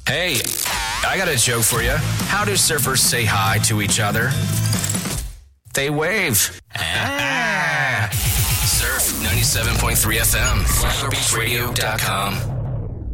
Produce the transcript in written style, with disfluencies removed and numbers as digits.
Hey, I got a joke for you. How do surfers say hi to each other? They wave. Surf 97.3 FM. FlaglerBeachRadio.com.